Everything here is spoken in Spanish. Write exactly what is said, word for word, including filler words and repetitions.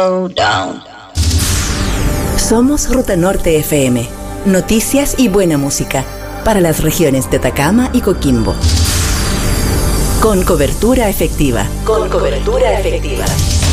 Down. Somos Ruta Norte F M. Noticias y buena música para las regiones de Atacama y Coquimbo. Con cobertura efectiva. Con cobertura efectiva.